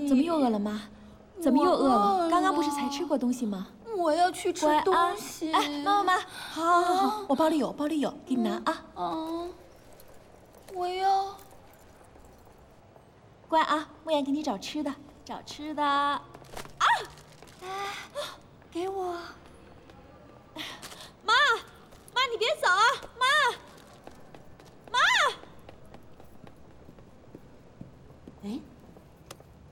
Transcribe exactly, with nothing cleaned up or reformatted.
怎么又饿了吗？怎么又饿了？刚刚不是才吃过东西吗？ 我要去吃东西。 啊、哎，妈妈妈，好，好，好，好，我包里有，包里有，给你拿啊。 嗯，我要。 乖啊，木言给你找吃的，找吃的。啊！哎，给我。妈。